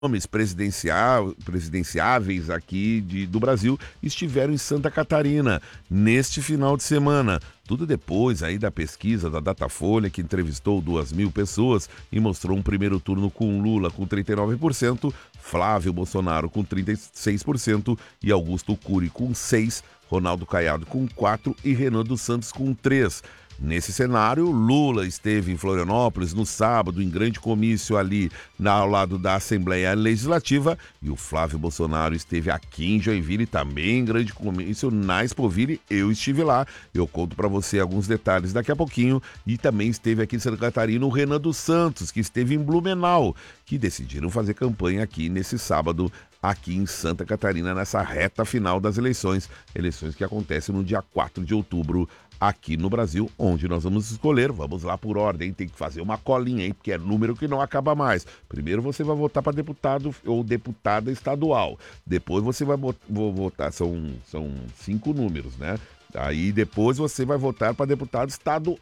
nomes presidenciáveis aqui do Brasil estiveram em Santa Catarina neste final de semana. Tudo depois aí da pesquisa da Datafolha, que entrevistou 2.000 pessoas e mostrou um primeiro turno com Lula com 39%, Flávio Bolsonaro com 36% e Augusto Cury com 6%, Ronaldo Caiado com 4% e Renan dos Santos com 3%. Nesse cenário, Lula esteve em Florianópolis no sábado, em grande comício ali ao lado da Assembleia Legislativa, e o Flávio Bolsonaro esteve aqui em Joinville, também em grande comício na Expoville. Eu estive lá, eu conto para você alguns detalhes daqui a pouquinho, e também esteve aqui em Santa Catarina o Renan dos Santos, que esteve em Blumenau, que decidiram fazer campanha aqui nesse sábado, aqui em Santa Catarina, nessa reta final das eleições que acontecem no dia 4 de outubro, aqui no Brasil, onde nós vamos escolher, vamos lá por ordem, tem que fazer uma colinha, hein, porque é número que não acaba mais. Primeiro você vai votar para deputado ou deputada estadual, depois você vai votar, são 5 números, né? Aí depois você vai votar para deputado estadual,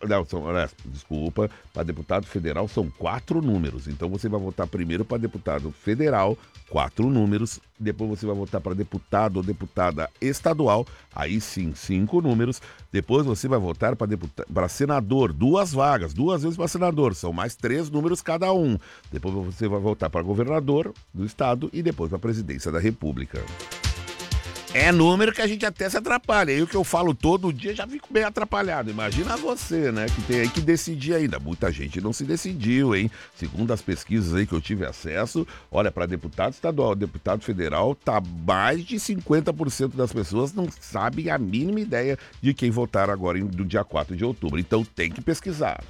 para deputado federal são 4 números. Então você vai votar primeiro para deputado federal, 4 números. Depois você vai votar para deputado ou deputada estadual, aí sim 5 números. Depois você vai votar para senador, 2 vagas, 2 vezes para senador, são mais 3 números cada um. Depois você vai votar para governador do estado e depois para a presidência da República. É número que a gente até se atrapalha. Aí o que eu falo todo dia já fico bem atrapalhado. Imagina você, né? Que tem aí que decidir ainda. Muita gente não se decidiu, hein? Segundo as pesquisas aí que eu tive acesso, olha, para deputado estadual, deputado federal, tá mais de 50% das pessoas não sabem a mínima ideia de quem votar agora no dia 4 de outubro. Então tem que pesquisar.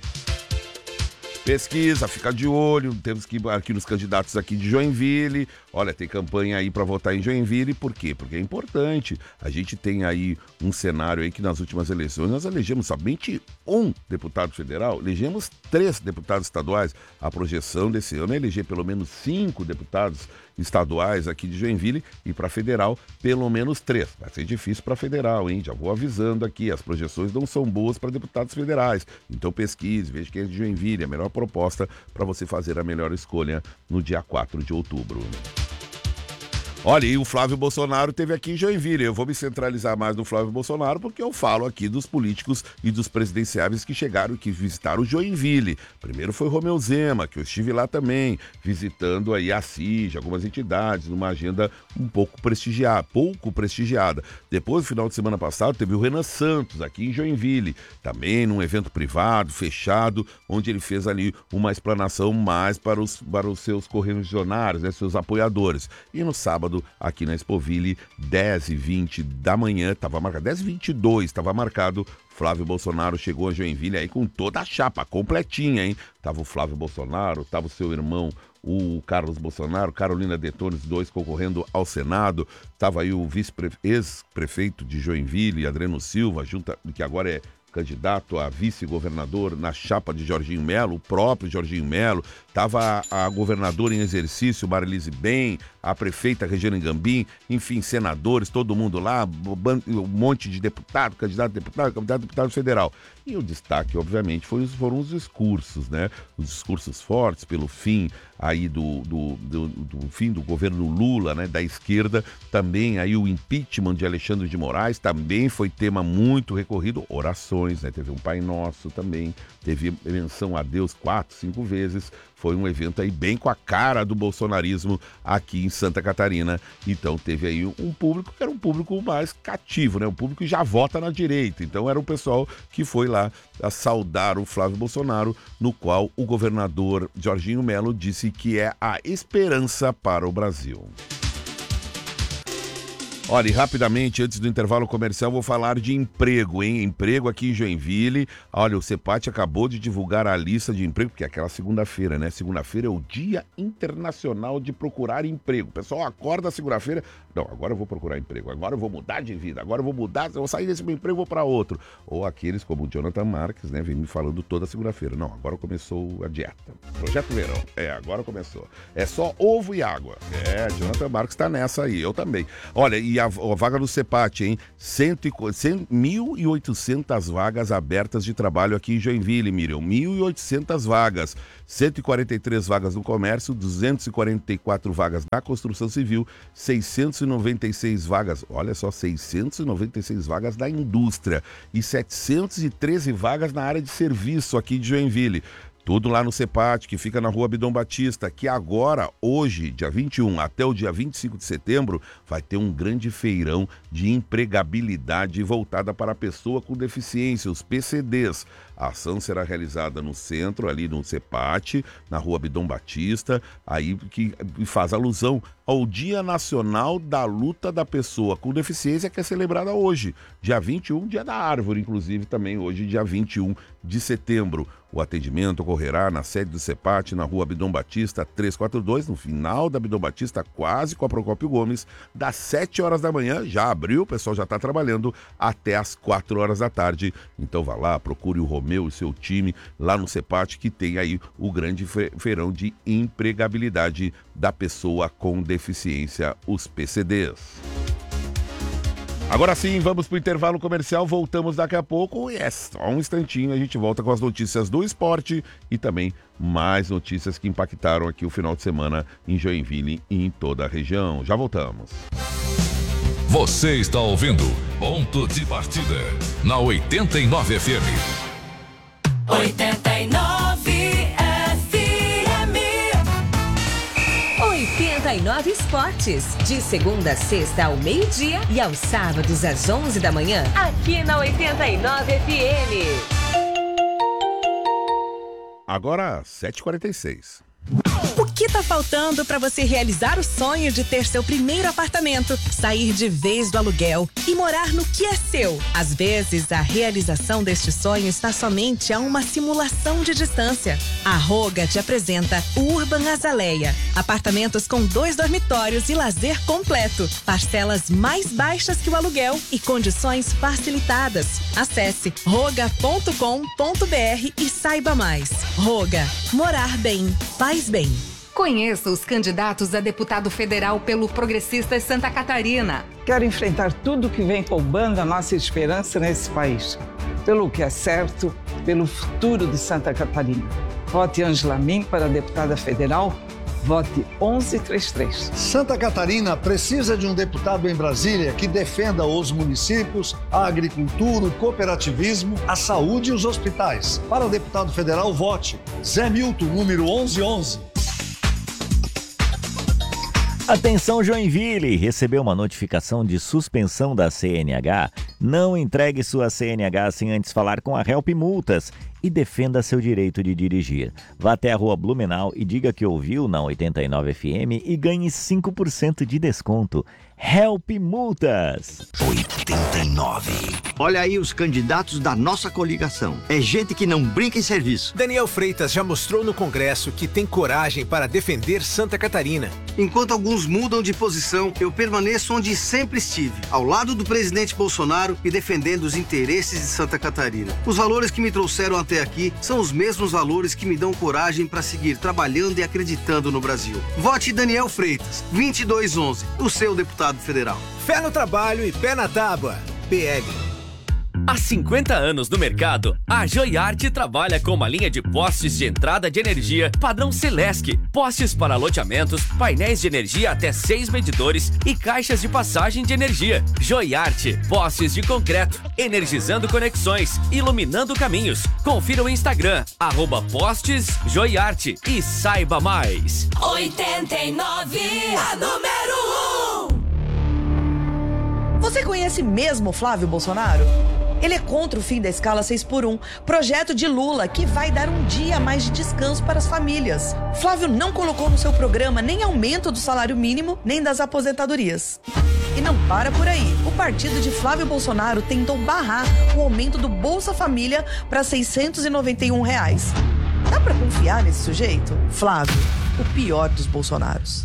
Pesquisa, fica de olho, temos que ir aqui nos candidatos aqui de Joinville. Olha, tem campanha aí para votar em Joinville, por quê? Porque é importante. A gente tem aí um cenário aí que nas últimas eleições nós elegemos somente um deputado federal, elegemos 3 deputados estaduais. A projeção desse ano é eleger pelo menos 5 deputados estaduais aqui de Joinville e para federal pelo menos 3. Vai ser difícil para federal, hein? Já vou avisando aqui, as projeções não são boas para deputados federais. Então pesquise, veja quem é de Joinville, a melhor proposta para você fazer a melhor escolha no dia 4 de outubro. Olha, e o Flávio Bolsonaro esteve aqui em Joinville. Eu vou me centralizar mais no Flávio Bolsonaro porque eu falo aqui dos políticos e dos presidenciáveis que chegaram, que visitaram Joinville. Primeiro foi Romeu Zema, que eu estive lá também, visitando aí a CIG, algumas entidades, numa agenda pouco prestigiada. Depois, no final de semana passado, teve o Renan Santos aqui em Joinville, também num evento privado, fechado, onde ele fez ali uma explanação mais para os seus correligionários, né, seus apoiadores. E no sábado, aqui na Expoville, 10h20 da manhã, 10h22, estava marcado. Flávio Bolsonaro chegou a Joinville aí com toda a chapa, completinha, hein? Tava o Flávio Bolsonaro, tava o seu irmão, o Carlos Bolsonaro, Carolina Detone, os 2 concorrendo ao Senado. Tava aí o ex-prefeito de Joinville, Adriano Silva, que agora é candidato a vice-governador na chapa de Jorginho Melo, o próprio Jorginho Melo. Estava a governadora em exercício, Marilise Bem, a prefeita Regiane Gambim, enfim, senadores, todo mundo lá, um monte de deputado, candidato a deputado federal. E o destaque, obviamente, foram os discursos, né? Os discursos fortes pelo fim aí do fim do governo Lula, né? Da esquerda. Também aí o impeachment de Alexandre de Moraes também foi tema muito recorrido. Orações, né? Teve um Pai Nosso também, teve menção a Deus 4, 5 vezes. Foi um evento aí bem com a cara do bolsonarismo aqui em Santa Catarina. Então teve aí um público que era um público mais cativo, né? Um público que já vota na direita. Então era o pessoal que foi lá a saudar o Flávio Bolsonaro, no qual o governador Jorginho Melo disse que é a esperança para o Brasil. Olha, e rapidamente, antes do intervalo comercial, vou falar de emprego, hein? Emprego aqui em Joinville. Olha, o CEPAT acabou de divulgar a lista de emprego, porque é aquela segunda-feira, né? Segunda-feira é o Dia Internacional de Procurar Emprego. O pessoal acorda segunda-feira, não, agora eu vou procurar emprego, agora eu vou mudar de vida, agora eu vou sair desse meu emprego e vou para outro. Ou aqueles como o Jonathan Marques, né? Vem me falando toda segunda-feira. Não, agora começou a dieta. Projeto Verão. Agora começou. É só ovo e água. Jonathan Marques tá nessa aí, eu também. Olha, e E a vaga no CEPAT, hein? 1.800 vagas abertas de trabalho aqui em Joinville, Miriam. 1.800 vagas. 143 vagas no comércio, 244 vagas na construção civil, 696 vagas, olha só, 696 vagas na indústria e 713 vagas na área de serviço aqui de Joinville. Tudo lá no CEPAT, que fica na Rua Abdon Batista, que agora, hoje, dia 21 até o dia 25 de setembro, vai ter um grande feirão de empregabilidade voltada para a pessoa com deficiência, os PCDs. A ação será realizada no centro, ali no CEPAT, na Rua Abdon Batista, aí que faz alusão ao Dia Nacional da Luta da Pessoa com Deficiência, que é celebrada hoje, dia 21, Dia da Árvore, inclusive também hoje, dia 21 de setembro. O atendimento ocorrerá na sede do CEPAT, na Rua Abdon Batista 342, no final da Abdon Batista, quase com a Procópio Gomes, das 7 horas da manhã, já abriu, o pessoal já está trabalhando, até as 4 horas da tarde. Então vá lá, procure o Romeu e seu time lá no CEPAT, que tem aí o grande feirão de empregabilidade da pessoa com deficiência, os PCDs. Agora sim, vamos para o intervalo comercial, voltamos daqui a pouco e é só um instantinho, a gente volta com as notícias do esporte e também mais notícias que impactaram aqui o final de semana em Joinville e em toda a região. Já voltamos. Você está ouvindo Ponto de Partida, na 89 FM. 89 FM. 89 Esportes, de segunda a sexta ao meio-dia e aos sábados às 11 da manhã, aqui na 89 FM. Agora, 7h46. O que tá faltando para você realizar o sonho de ter seu primeiro apartamento, sair de vez do aluguel e morar no que é seu? Às vezes, a realização deste sonho está somente a uma simulação de distância. A Roga te apresenta o Urban Azaleia. Apartamentos com 2 dormitórios e lazer completo. Parcelas mais baixas que o aluguel e condições facilitadas. Acesse roga.com.br e saiba mais. Roga. Morar bem. Faz bem. Conheça os candidatos a deputado federal pelo Progressistas Santa Catarina. Quero enfrentar tudo que vem roubando a nossa esperança nesse país. Pelo que é certo, pelo futuro de Santa Catarina. Vote Ângela Min para deputada federal. Vote 1133. Santa Catarina precisa de um deputado em Brasília que defenda os municípios, a agricultura, o cooperativismo, a saúde e os hospitais. Para deputado federal, vote Zé Milton, número 1111. Atenção Joinville, recebeu uma notificação de suspensão da CNH? Não entregue sua CNH sem antes falar com a Help Multas e defenda seu direito de dirigir. Vá até a Rua Blumenau e diga que ouviu na 89 FM e ganhe 5% de desconto. Help Multas. 89. Olha aí os candidatos da nossa coligação. É gente que não brinca em serviço. Daniel Freitas já mostrou no Congresso que tem coragem para defender Santa Catarina. Enquanto alguns mudam de posição, eu permaneço onde sempre estive, ao lado do presidente Bolsonaro e defendendo os interesses de Santa Catarina. Os valores que me trouxeram até aqui são os mesmos valores que me dão coragem para seguir trabalhando e acreditando no Brasil. Vote Daniel Freitas, 2211, o seu deputado federal. Fé no trabalho e pé na tábua. PL. Há 50 anos no mercado, a Joiarte trabalha com uma linha de postes de entrada de energia padrão Celesc, postes para loteamentos, painéis de energia até 6 medidores e caixas de passagem de energia. Joiarte, postes de concreto, energizando conexões, iluminando caminhos. Confira o Instagram, @postesjoiarte e saiba mais. 89, a número 1. Você conhece mesmo Flávio Bolsonaro? Ele é contra o fim da escala 6x1, projeto de Lula que vai dar um dia a mais de descanso para as famílias. Flávio não colocou no seu programa nem aumento do salário mínimo, nem das aposentadorias. E não para por aí. O partido de Flávio Bolsonaro tentou barrar o aumento do Bolsa Família para R$ 691. Dá pra confiar nesse sujeito? Flávio, o pior dos Bolsonaros.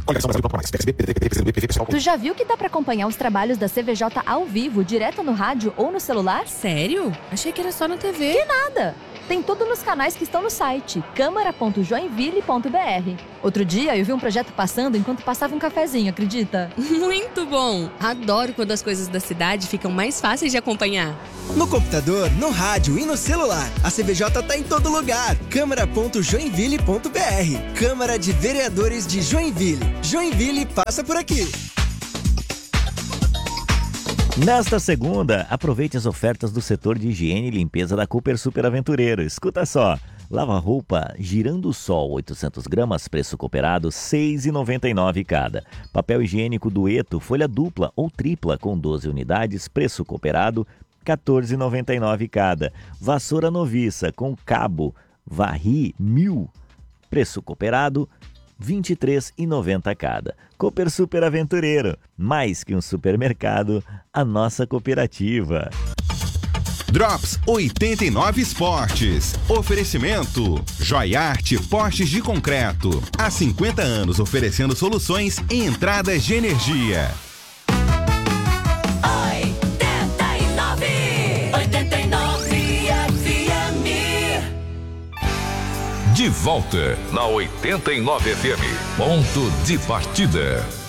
Tu já viu que dá pra acompanhar os trabalhos da CVJ ao vivo, direto no rádio ou no celular? Sério? Achei que era só na TV. Que nada! Tem tudo nos canais que estão no site câmara.joinville.br. Outro dia eu vi um projeto passando enquanto passava um cafezinho, acredita? Muito bom! Adoro quando as coisas da cidade ficam mais fáceis de acompanhar. No computador, no rádio e no celular. A CVJ tá em todo lugar. Câmara.joinville.br. Câmara de Vereadores de Joinville. Joinville passa por aqui. Nesta segunda, aproveite as ofertas do setor de higiene e limpeza da Cooper Super Aventureiro. Escuta só. Lava-roupa Girando Sol 800 gramas, preço cooperado, R$ 6,99 cada. Papel higiênico Dueto, folha dupla ou tripla com 12 unidades, preço cooperado, R$ 14,99 cada. Vassoura noviça com cabo Varri 1000, preço cooperado, R$ 23,90 cada. Cooper Super Aventureiro, mais que um supermercado, a nossa cooperativa. Drops 89 Esportes. Oferecimento Joiarte Postes de Concreto. Há 50 anos oferecendo soluções em entradas de energia. 89 FM. De volta na 89 FM. Ponto de partida.